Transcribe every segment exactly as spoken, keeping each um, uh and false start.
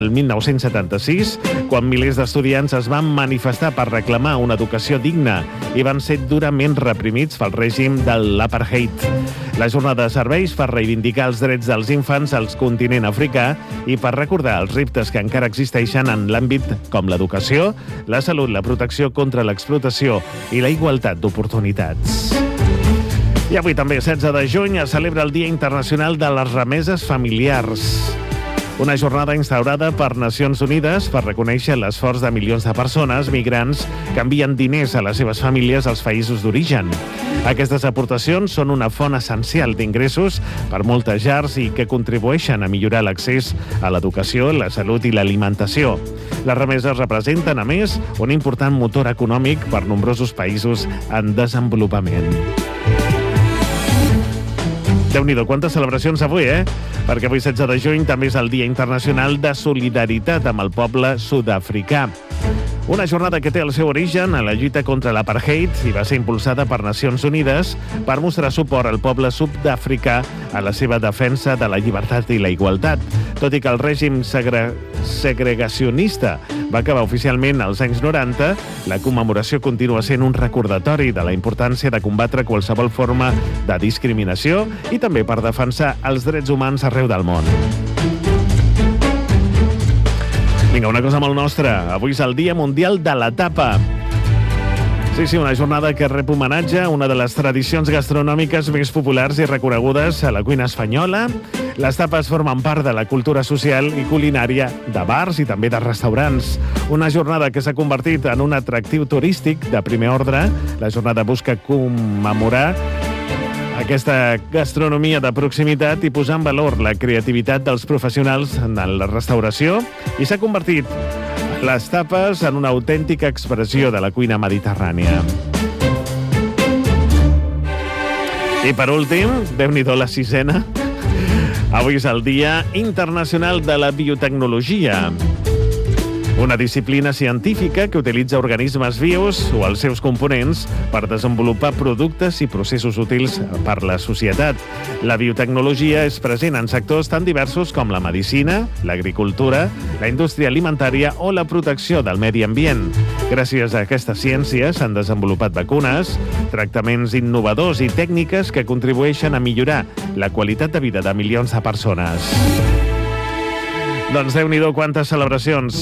El mil nou-cents setanta-sis, quan milers d'estudiants es van manifestar per reclamar una educació digna i van ser durament reprimits pel règim de l'apartheid. La jornada serveix per reivindicar els drets dels infants al continent africà i per recordar els reptes que encara existeixen en l'àmbit com l'educació, la salut, la protecció contra l'explotació i la igualtat d'oportunitats. I avui també, setze de juny, es celebra el Dia Internacional de les Remeses Familiars. Una jornada instaurada per Nacions Unides per reconèixer l'esforç de milions de persones migrants que envien diners a les seves famílies als països d'origen. Aquestes aportacions són una font essencial d'ingressos per moltes llars i que contribueixen a millorar l'accés a l'educació, la salut i l'alimentació. Les remeses representen, a més, un important motor econòmic per nombrosos països en desenvolupament. Déu-n'hi-do, quantes celebracions avui, eh? Perquè avui, setze de juny, també és el Dia Internacional de Solidaritat amb el poble sud-africà. Una jornada que té el seu origen a la lluita contra l'apartheid i va ser impulsada per Nacions Unides per mostrar suport al poble sud-africà a la seva defensa de la llibertat i la igualtat. Tot i que el règim segre... segregacionista va acabar oficialment als anys noranta, la commemoració continua sent un recordatori de la importància de combatre qualsevol forma de discriminació i també per defensar els drets humans arreu del món. Vinga, una cosa molt nostra. Avui és el Dia Mundial de la Tapa. Sí, sí, una jornada que rep homenatge a una de les tradicions gastronòmiques més populars i reconegudes a la cuina espanyola. Les tapes formen part de la cultura social i culinària de bars i també de restaurants. Una jornada que s'ha convertit en un atractiu turístic de primer ordre. La jornada busca commemorar aquesta gastronomia de proximitat i posar en valor la creativitat dels professionals en la restauració i s'ha convertit les tapes en una autèntica expressió de la cuina mediterrània. I per últim, Déu-n'hi-do la sisena, avui és el Dia Internacional de la Biotecnologia. Una disciplina científica que utilitza organismes vius o els seus components per desenvolupar productes i processos útils per la societat. La biotecnologia és present en sectors tan diversos com la medicina, l'agricultura, la indústria alimentària o la protecció del medi ambient. Gràcies a aquesta ciència s'han desenvolupat vacunes, tractaments innovadors i tècniques que contribueixen a millorar la qualitat de vida de milions de persones. Doncs Déu-n'hi-do, quantes celebracions.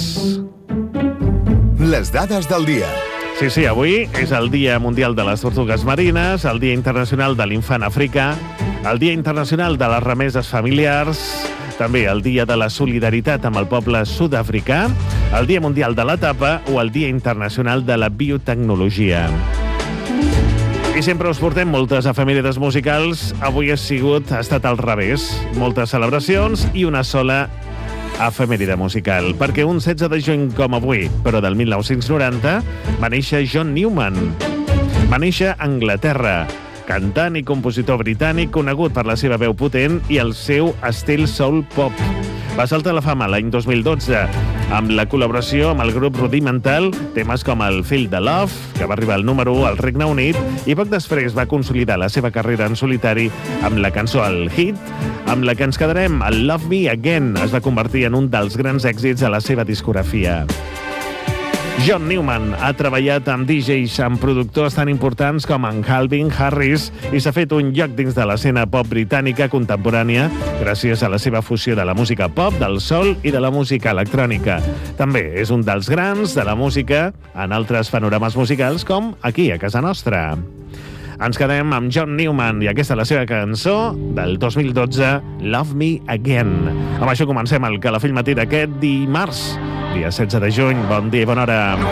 Les dades del dia. Sí, sí, avui és el Dia Mundial de les Tortugues Marines, el Dia Internacional de l'Infant Africà, el Dia Internacional de les Remeses Familiars, també el Dia de la Solidaritat amb el poble sud-africà, el Dia Mundial de la Tapa o el Dia Internacional de la Biotecnologia. I sempre us portem moltes efemèrides musicals. Avui ha sigut, ha estat al revés. Moltes celebracions i una sola efemèride musical, perquè un setze de juny com avui, però del mil nou-cents noranta, va néixer John Newman. Va néixer a Anglaterra, cantant i compositor britànic conegut per la seva veu potent i el seu estil soul pop. Va saltar a la fama l'any dos mil dotze amb la col·laboració amb el grup Rudimental, temes com el Feel the Love, que va arribar al número u al Regne Unit, i poc després va consolidar la seva carrera en solitari amb la cançó El Hit, amb la que ens quedarem, el Love Me Again, es va convertir en un dels grans èxits a la seva discografia. John Newman ha treballat amb D Js, amb productors tan importants com en Calvin Harris i s'ha fet un lloc dins de l'escena pop britànica contemporània gràcies a la seva fusió de la música pop, del soul i de la música electrònica. També és un dels grans de la música en altres panorames musicals com aquí, a casa nostra. Ens quedem amb John Newman i aquesta és la seva cançó del dos mil dotze, Love Me Again. Amb això comencem el Calafell Matí d'aquest dimarts, dia setze de juny. Bon dia i bona hora.